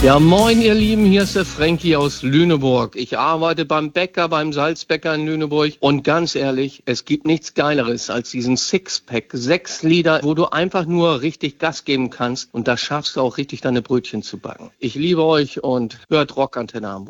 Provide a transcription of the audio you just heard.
Ja, moin ihr Lieben, hier ist der Frankie aus Lüneburg. Ich arbeite beim Bäcker, beim Salzbäcker in Lüneburg und ganz ehrlich, es gibt nichts Geileres als diesen Sixpack, 6 Liter, wo du einfach nur richtig Gas geben kannst und da schaffst du auch richtig deine Brötchen zu backen. Ich liebe euch und hört Rockantenne Hamburg.